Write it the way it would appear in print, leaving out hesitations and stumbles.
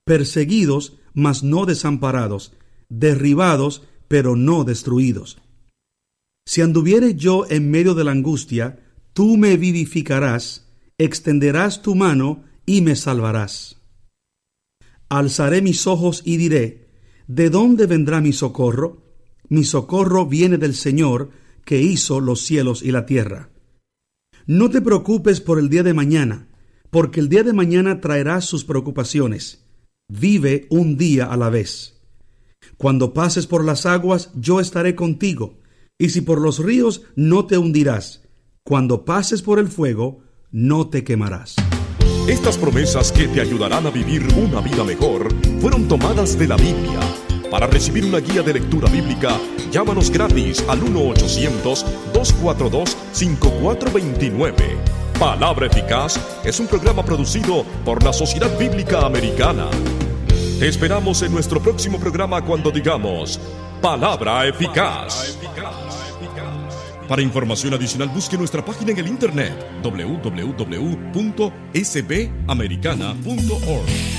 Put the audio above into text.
perseguidos, mas no desamparados, derribados, pero no destruidos. Si anduviere yo en medio de la angustia, tú me vivificarás, extenderás tu mano y me salvarás. Alzaré mis ojos y diré, ¿de dónde vendrá mi socorro? Mi socorro viene del Señor, que hizo los cielos y la tierra. No te preocupes por el día de mañana, porque el día de mañana traerá sus preocupaciones. Vive un día a la vez. Cuando pases por las aguas, yo estaré contigo, y si por los ríos, no te hundirás. Cuando pases por el fuego, no te quemarás. Estas promesas que te ayudarán a vivir una vida mejor fueron tomadas de la Biblia. Para recibir una guía de lectura bíblica, llámanos gratis al 1-800-242-5429. Palabra Eficaz es un programa producido por la Sociedad Bíblica Americana. Te esperamos en nuestro próximo programa cuando digamos Palabra Eficaz. Para información adicional, busque nuestra página en el internet www.sbamericana.org.